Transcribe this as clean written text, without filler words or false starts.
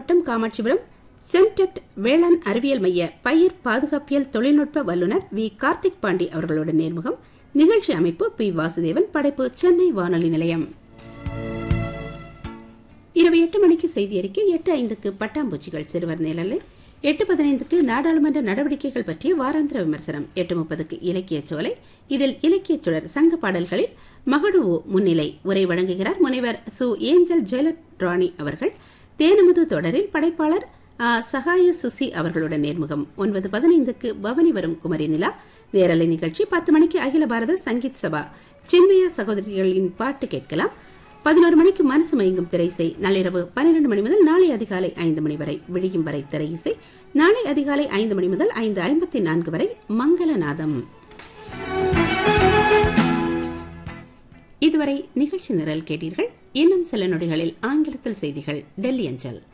மாவட்டம் காமாட்சிபுரம் சென்டெக்ட் வேளாண் அறிவியல் மைய பயிர் பாதுகாப்பியல் தொழில்நுட்ப வல்லுநர் வி கார்த்திக் பாண்டி அவர்களுடன் நேர்முகம். நிகழ்ச்சி அமைப்பு பி வாசுதேவன். படைப்பு சென்னை வானொலி நிலையம். இரவு 8 மணிக்கு செய்தி அறிக்கை. 8:05க்கு பட்டாம்பூச்சிகள் சிறுவர் நிழலை. 8:15க்கு நாடாளுமன்ற நடவடிக்கைகள் பற்றிய வாராந்திர விமர்சனம். 8:30க்கு இலக்கிய சோலை. இதில் இலக்கிய சுடர் சங்க பாடல்களில் மகடுவோ முன்னிலை உரை வழங்குகிறார் முனைவர் சு ஏஞ்சல் ஜெயலராணி அவர்கள். தேனமுது தொடரில் படைப்பாளர் சகாய சுசி அவர்களுடன் நேர்முகம். 9:15க்கு பவனி வரும் குமரி நிலா நேரலை நிகழ்ச்சி. 10 மணிக்கு அகில பாரத சங்கீத் சபா சின்மயா சகோதரிகளின் பாட்டு கேட்கலாம். 11 மணிக்கு மனசு மயங்கும் திரையிசை. நள்ளிரவு 12 மணி முதல் நாளை அதிகாலை 5 மணி வரை விழியும் வரை திரையிசை. நாளை அதிகாலை 5 மணி முதல் 5:54 வரை மங்களநாதம். இதுவரை நிகழ்ச்சி நிரல் கேட்டீர்கள். இன்னும் சில நொடிகளில் ஆங்கிலத்தில் செய்திகள் டெல்லி அஞ்சல்.